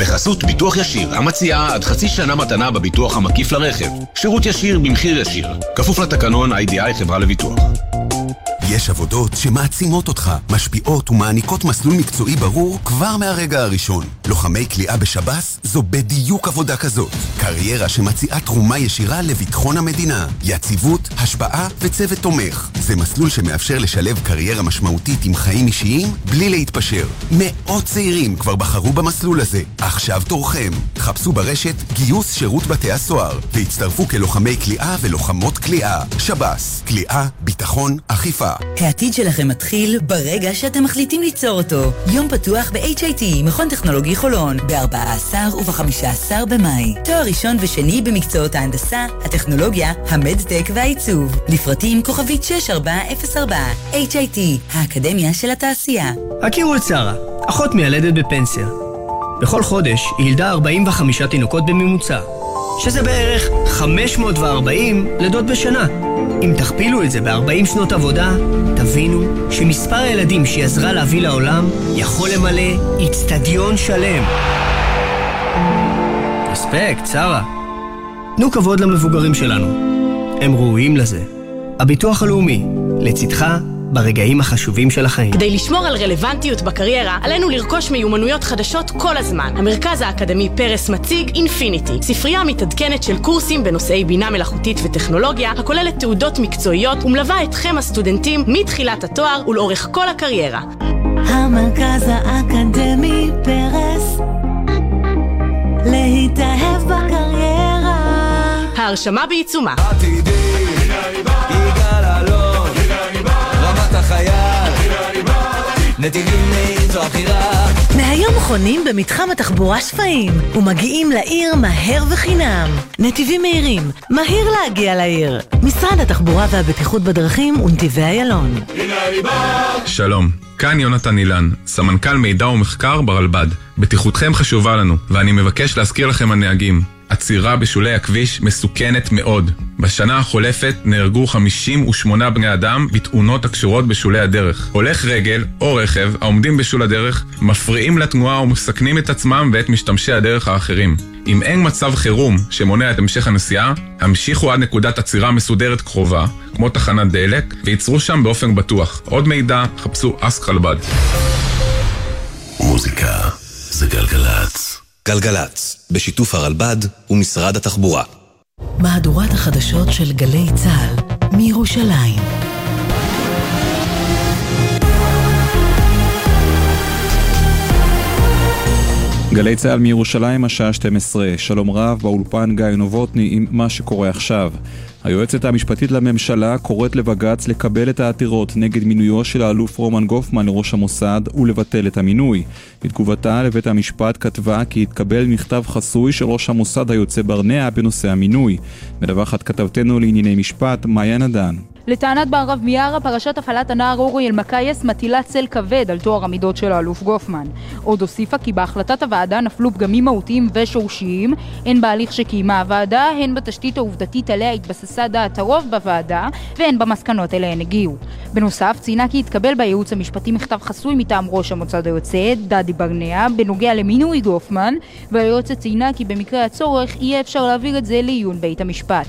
בחסות ביטוח ישיר, המציעה עד חצי שנה מתנה בביטוח המקיף לרכב. שירות ישיר במחיר ישיר. כפוף לתקנון IDI חברה לביטוח. יש עבודות שמעצימות אותך, משפיעות ומעניקות מסלול מקצועי ברור כבר מהרגע הראשון. לוחמי כליאה בשב"ס זו בדיוק עבודה כזאת. קריירה שמציעה תרומה ישירה לביטחון המדינה. יציבות, השפעה וצוות תומך. זה מסלול שמאפשר לשלב קריירה משמעותית עם חיים אישיים בלי להתפשר. מאות צעירים כבר בחרו במסלול הזה. עכשיו תורכם. חפשו ברשת גיוס שירות בתי הסוהר והצטרפו כלוחמי כליאה ולוחמות כליאה. שב"ס, כליאה, ביטחון, אכיפה. העתיד שלכם מתחיל ברגע שאתם מחליטים ליצור אותו. יום פתוח ב-HIT, מכון טכנולוגי חולון, ב-14 וב-15 במאי. תואר ראשון ושני במקצועות ההנדסה, הטכנולוגיה, המדטק והעיצוב. לפרטים כוכבית 6404. HIT, האקדמיה של התעשייה. הכירו את שרה, אחות מיילדת בפנסיה. בכל חודש היא ילדה 45 תינוקות בממוצע, שזה בערך 540 לידות בשנה. אם תכפילו את זה ב-40 שנות עבודה, תבינו שמספר הילדים שהיא עזרה להביא לעולם יכול למלא אצטדיון שלם. אספקט, שרה. תנו כבוד למבוגרים שלנו. הם ראויים לזה. הביטוח הלאומי, לצדך ברגעים החשובים של החיים. כדי לשמור על רלוונטיות בקריירה, עלינו לרכוש מיומנויות חדשות כל הזמן. המרכז האקדמי פרס מציג אינפיניטי, ספרייה מתעדכנת של קורסים בנושאי בינה מלאכותית וטכנולוגיה, הכוללת תעודות מקצועיות ומלווה אתכם הסטודנטים מתחילת התואר ולאורך כל הקריירה. המרכז האקדמי פרס, להתאהב בקריירה. ההרשמה בעיצומה. נתיבים מהיר זו הבחירה. מהיום חונים במתחם התחבורה שפיים ומגיעים לעיר מהר וחינם. נתיבים מהירים, מהיר להגיע לעיר. משרד התחבורה והבטיחות בדרכים ונתיבי איילון. שלום, כאן יונתן אילן, סמנכ"ל מידע ומחקר ברלב"ד. בטיחותכם חשובה לנו, ואני מבקש להזכיר לכם הנהגים. עצירה בשולי הכביש מסוכנת מאוד. בשנה החולפת נהרגו 58 בני אדם בתאונות הקשורות בשולי הדרך. הולך רגל או רכב העומדים בשול הדרך מפריעים לתנועה ומסכנים את עצמם ואת משתמשי הדרך האחרים. אם אין מצב חירום שמונע את המשך הנסיעה, המשיכו עד נקודת עצירה מסודרת קרובה, כמו תחנת דלק, ויצרו שם באופן בטוח. עוד מידע, חפשו אסק רלב"ד. מוזיקה זה גלגלצ. גלגלצ, בשיתוף הרלב"ד ומשרד התחבורה. מהדורת החדשות של גלי צה"ל מירושלים. גלי צה"ל מירושלים, השעה 12. שלום רב, באולפן גיא נובוטני עם מה שקורה עכשיו. היועצת המשפטית לממשלה קוראת לבג"ץ לקבל את העתירות נגד מינויו של האלוף רומן גופמן לראש המוסד ולבטל את המינוי. בתגובתה לבית המשפט כתבה כי התקבל מכתב חסוי של ראש המוסד היוצא ברנע בנושא המינוי. מדווחת כתבתנו לענייני משפט מאיה נדן. לטענת בערב מיארה, פרשת הפעלת הנער אורי אלמקייס מטילה צל כבד על תואר המידות של האלוף גופמן. עוד הוסיפה כי בהחלטת הוועדה נפלו פגמים מהותיים ושורשיים, הן בהליך שקיימה הוועדה, הן בתשתית העובדתית עליה התבססה דעת הרוב בוועדה, והן במסקנות אליהן הגיעו. בנוסף, ציינה כי התקבל בייעוץ המשפטי מכתב חסוי מטעם ראש המוסד היוצא, דדי ברנע, בנוגע למינוי גופמן, והיועצת ציינה כי במקרה הצורך יהיה אפשר להעביר את זה לעיון בית המשפט.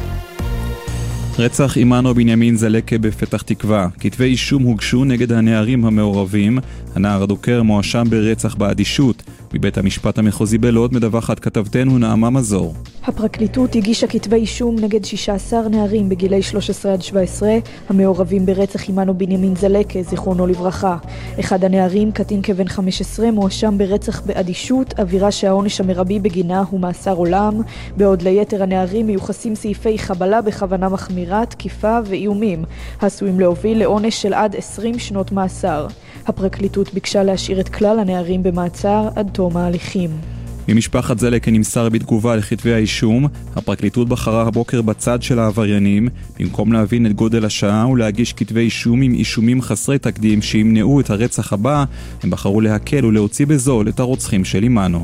רצח אימנו בנימין זלקה בפתח תקווה. כתבי אישום הוגשו נגד הנערים המעורבים. הנער הדוקר מואשם ברצח באדישות. מבית המשפט המחוזי בלוד מדווחת כתבתנו נעמה מזור. הפרקליטות הגישה כתבי אישום נגד 16 נערים בגילי 13 עד 17 המעורבים ברצח אימנו בנימין זלקה, זיכרונו לברכה. אחד הנערים, קטין כבן 15, מואשם ברצח באדישות, עבירה שהעונש המרבי בגינה הוא מאסר עולם, בעוד ליתר הנערים מיוחסים סעיפי חבלה בכוונה מחמירה, תקיפה ואיומים, העשויים להוביל לעונש של עד 20 שנות מאסר. הפרקליטות ביקשה להשאיר את כלל הנערים במעצר עד תום ההליכים. ממשפחת זלקה נמסר בתגובה לכתבי האישום, הפרקליטות בחרה הבוקר בצד של העבריינים, במקום להבין את גודל השעה ולהגיש כתבי אישום עם אישומים חסרי תקדים שימנעו את הרצח הבא, הם בחרו להקל ולהוציא בזול את הרוצחים של אימנו.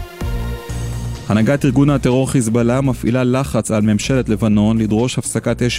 הנהגת ארגון הטרור חיזבאללה מפעילה לחץ על ממשלת לבנון לדרוש הפסקת אש